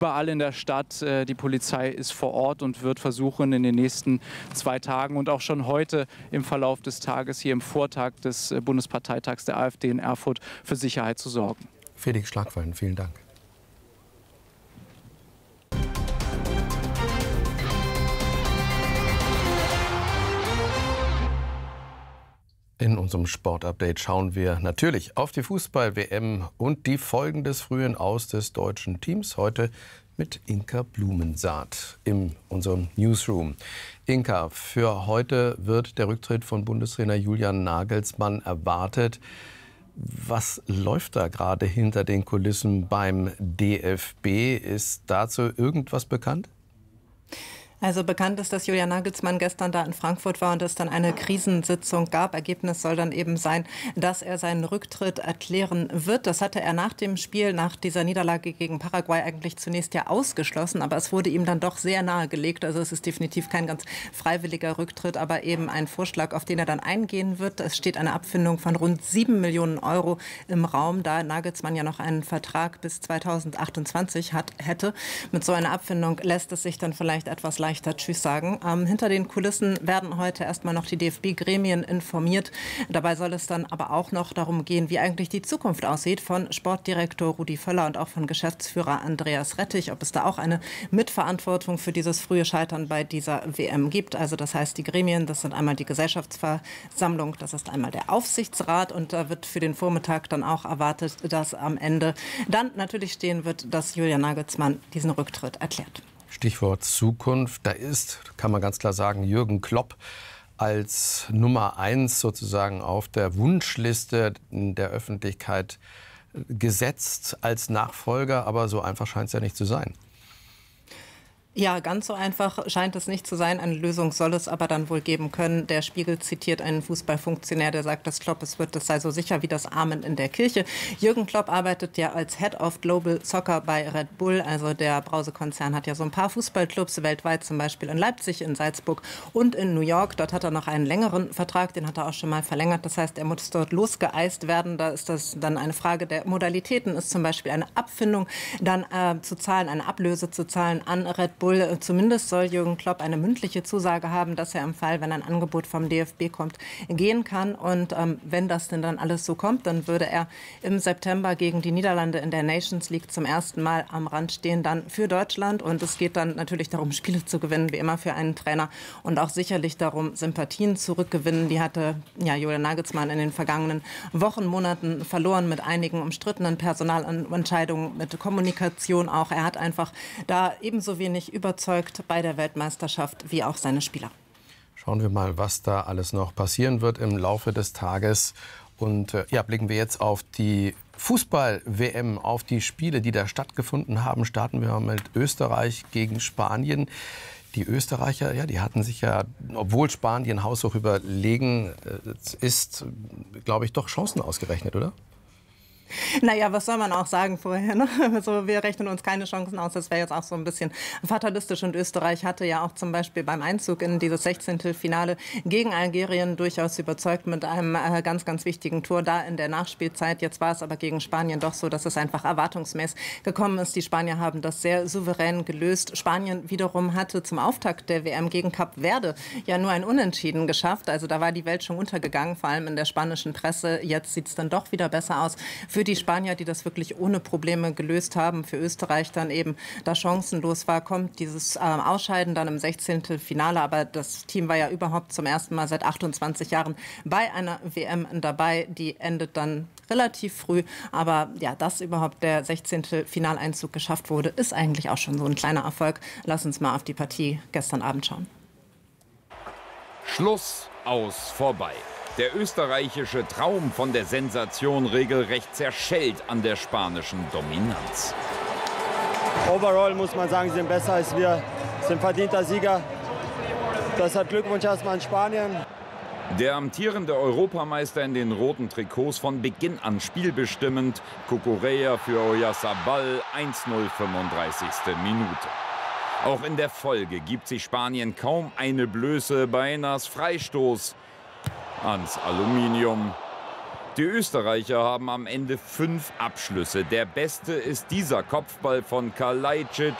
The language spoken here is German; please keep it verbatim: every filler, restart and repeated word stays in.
überall in der Stadt. Die Polizei ist vor Ort und wird versuchen, in den nächsten zwei Tagen und auch schon heute im Verlauf des Tages, hier im Vortag des Bundesparteitags der AfD in Erfurt, für Sicherheit zu sorgen. Felix Schlagwalden, vielen Dank. In unserem Sportupdate schauen wir natürlich auf die Fußball-W M und die Folgen des frühen Aus des deutschen Teams. Heute mit Inka Blumensaat in unserem Newsroom. Inka, für heute wird der Rücktritt von Bundestrainer Julian Nagelsmann erwartet. Was läuft da gerade hinter den Kulissen beim D F B? Ist dazu irgendwas bekannt? Also bekannt ist, dass Julian Nagelsmann gestern da in Frankfurt war und es dann eine Krisensitzung gab. Ergebnis soll dann eben sein, dass er seinen Rücktritt erklären wird. Das hatte er nach dem Spiel, nach dieser Niederlage gegen Paraguay eigentlich zunächst ja ausgeschlossen. Aber es wurde ihm dann doch sehr nahegelegt. Also es ist definitiv kein ganz freiwilliger Rücktritt, aber eben ein Vorschlag, auf den er dann eingehen wird. Es steht eine Abfindung von rund sieben Millionen Euro im Raum, da Nagelsmann ja noch einen Vertrag bis zweitausendachtundzwanzig hat, hätte. Mit so einer Abfindung lässt es sich dann vielleicht etwas leichter Tschüss sagen. Ähm, hinter den Kulissen werden heute erstmal noch die D F B-Gremien informiert. Dabei soll es dann aber auch noch darum gehen, wie eigentlich die Zukunft aussieht von Sportdirektor Rudi Völler und auch von Geschäftsführer Andreas Rettich, ob es da auch eine Mitverantwortung für dieses frühe Scheitern bei dieser W M gibt. Also das heißt, die Gremien, das sind einmal die Gesellschaftsversammlung, das ist einmal der Aufsichtsrat und da wird für den Vormittag dann auch erwartet, dass am Ende dann natürlich stehen wird, dass Julian Nagelsmann diesen Rücktritt erklärt. Stichwort Zukunft. Da ist, kann man ganz klar sagen, Jürgen Klopp als Nummer eins sozusagen auf der Wunschliste der Öffentlichkeit gesetzt als Nachfolger. Aber so einfach scheint es ja nicht zu sein. Ja, ganz so einfach scheint es nicht zu sein. Eine Lösung soll es aber dann wohl geben können. Der Spiegel zitiert einen Fußballfunktionär, der sagt, dass Klopp es wird, das sei so sicher wie das Amen in der Kirche. Jürgen Klopp arbeitet ja als Head of Global Soccer bei Red Bull. Also der Brause-Konzern hat ja so ein paar Fußballclubs weltweit, zum Beispiel in Leipzig, in Salzburg und in New York. Dort hat er noch einen längeren Vertrag, den hat er auch schon mal verlängert. Das heißt, er muss dort losgeeist werden. Da ist das dann eine Frage der Modalitäten, ist zum Beispiel eine Abfindung dann äh, zu zahlen, eine Ablöse zu zahlen an Red Bull. Zumindest soll Jürgen Klopp eine mündliche Zusage haben, dass er im Fall, wenn ein Angebot vom D F B kommt, gehen kann. Und ähm, wenn das denn dann alles so kommt, dann würde er im September gegen die Niederlande in der Nations League zum ersten Mal am Rand stehen, dann für Deutschland. Und es geht dann natürlich darum, Spiele zu gewinnen, wie immer für einen Trainer. Und auch sicherlich darum, Sympathien zurückgewinnen. Die hatte ja, Julian Nagelsmann in den vergangenen Wochen, Monaten verloren mit einigen umstrittenen Personalentscheidungen, mit Kommunikation auch. Er hat einfach da ebenso wenig überzeugt bei der Weltmeisterschaft wie auch seine Spieler. Schauen wir mal, was da alles noch passieren wird im Laufe des Tages. Und äh, ja, blicken wir jetzt auf die Fußball-W M, auf die Spiele, die da stattgefunden haben. Starten wir mit Österreich gegen Spanien. Die Österreicher, ja, die hatten sich ja, obwohl Spanien haushoch überlegen äh, ist, glaube ich, doch Chancen ausgerechnet, oder? Naja, was soll man auch sagen vorher? Ne? Also wir rechnen uns keine Chancen aus. Das wäre jetzt auch so ein bisschen fatalistisch. Und Österreich hatte ja auch zum Beispiel beim Einzug in dieses Sechzehntelfinale gegen Algerien durchaus überzeugt mit einem äh, ganz, ganz wichtigen Tor da in der Nachspielzeit. Jetzt war es aber gegen Spanien doch so, dass es einfach erwartungsmäßig gekommen ist. Die Spanier haben das sehr souverän gelöst. Spanien wiederum hatte zum Auftakt der W M gegen Kap Verde ja nur ein Unentschieden geschafft. Also da war die Welt schon untergegangen, vor allem in der spanischen Presse. Jetzt sieht es dann doch wieder besser aus für die Spanier, die das wirklich ohne Probleme gelöst haben. Für Österreich dann eben, da chancenlos war, kommt dieses äh, Ausscheiden dann im Sechzehntelfinale. Aber das Team war ja überhaupt zum ersten Mal seit achtundzwanzig Jahren bei einer W M dabei. Die endet dann relativ früh. Aber ja, dass überhaupt der Sechzehntelfinaleinzug geschafft wurde, ist eigentlich auch schon so ein kleiner Erfolg. Lass uns mal auf die Partie gestern Abend schauen. Schluss, aus, vorbei. Der österreichische Traum von der Sensation regelrecht zerschellt an der spanischen Dominanz. Overall muss man sagen, sie sind besser als wir, sind verdienter Sieger. Deshalb Glückwunsch erstmal an Spanien. Der amtierende Europameister in den roten Trikots von Beginn an spielbestimmend. Cucurella für Oyarzabal, eins null, fünfunddreißigste Minute. Auch in der Folge gibt sich Spanien kaum eine Blöße bei Nas Freistoß ans Aluminium. Die Österreicher haben am Ende fünf Abschlüsse. Der beste ist dieser Kopfball von Kalajdzic